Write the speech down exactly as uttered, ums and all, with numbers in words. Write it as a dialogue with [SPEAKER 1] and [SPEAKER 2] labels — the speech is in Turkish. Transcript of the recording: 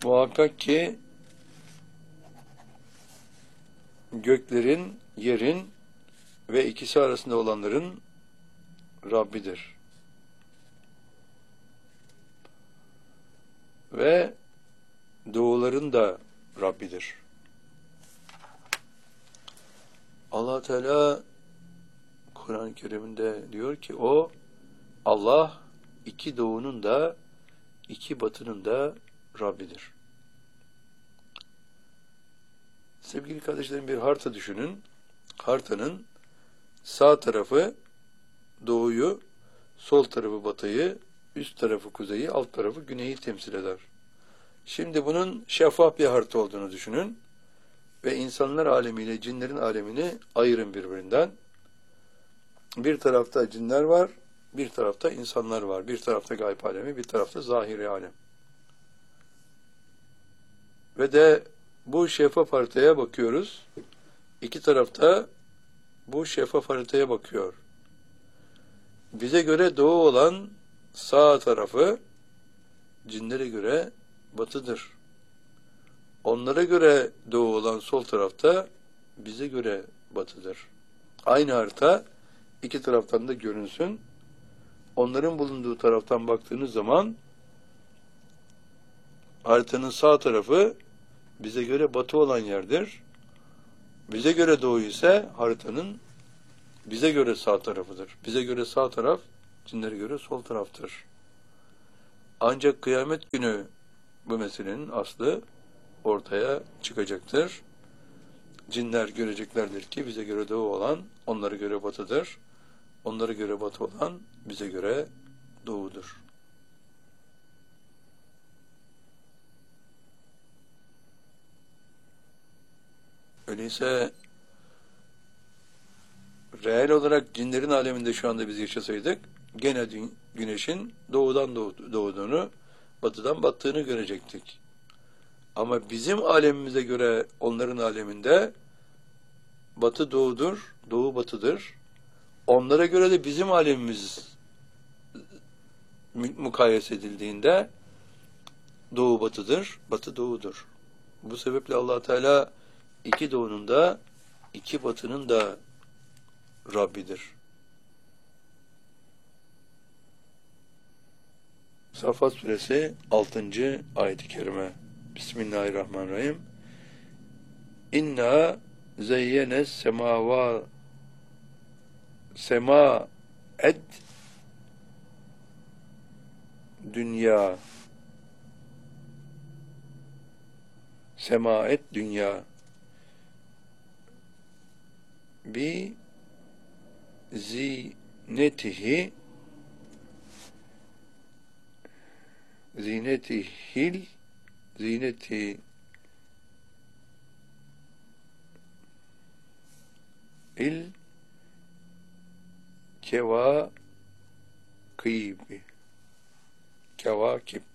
[SPEAKER 1] Muhakkak ki göklerin, yerin ve ikisi arasında olanların Rabbidir. Ve doğuların da Rabbidir. Allah Teala Kur'an-ı Kerim'de diyor ki o Allah iki doğunun da iki batının da Rabbidir. Sevgili kardeşlerim, bir harita düşünün. Haritanın sağ tarafı doğuyu, sol tarafı batıyı, üst tarafı kuzeyi, alt tarafı güneyi temsil eder. Şimdi bunun şeffaf bir harita olduğunu düşünün ve insanlar alemiyle cinlerin alemini ayırın birbirinden. Bir tarafta cinler var, bir tarafta insanlar var. Bir tarafta gayb alemi, bir tarafta zahiri alem. Ve de bu şeffaf haritaya bakıyoruz. İki tarafta bu şeffaf haritaya bakıyor. Bize göre doğu olan sağ tarafı, cinlere göre batıdır. Onlara göre doğu olan sol tarafta bize göre batıdır. Aynı harita iki taraftan da görünsün. Onların bulunduğu taraftan baktığınız zaman haritanın sağ tarafı bize göre batı olan yerdir. Bize göre doğu ise haritanın bize göre sağ tarafıdır. Bize göre sağ taraf, cinlere göre sol taraftır. Ancak kıyamet günü bu meselenin aslı ortaya çıkacaktır. Cinler göreceklerdir ki bize göre doğu olan onlara göre batıdır. Onlara göre batı olan bize göre doğudur. Öyleyse reel olarak cinlerin aleminde şu anda biz yaşasaydık gene güneşin doğudan doğduğunu, batıdan battığını görecektik. Ama bizim alemimize göre onların aleminde batı doğudur, doğu batıdır. Onlara göre de bizim alemimiz mukayese edildiğinde doğu batıdır, batı doğudur. Bu sebeple Allah Teala iki doğunun da iki batının da Rabbidir. Saffat suresi altıncı ayet-i kerime. Bismillahirrahmanirrahim. İnna zeyyenes semava sema ed dünya sema et dünya bi zinetihi zinetihil zineti il kevakib kevakib